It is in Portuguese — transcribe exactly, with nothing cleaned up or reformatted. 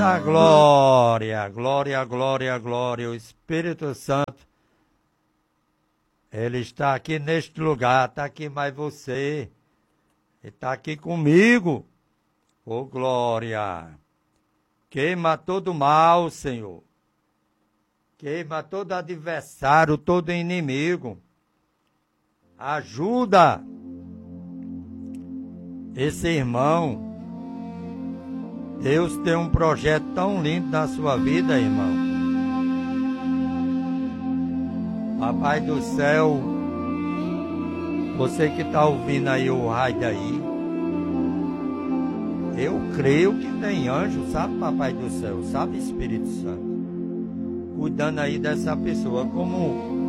A glória, glória, glória, glória. O Espírito Santo, ele está aqui neste lugar, está aqui mais você. Ele está aqui comigo. Ô glória. Queima todo mal, Senhor. Queima todo adversário, todo inimigo. Ajuda esse irmão. Deus tem um projeto tão lindo na sua vida, irmão. Papai do céu, você que está ouvindo aí o raio daí, eu creio que tem anjo, sabe, Papai do céu, sabe, Espírito Santo, cuidando aí dessa pessoa, como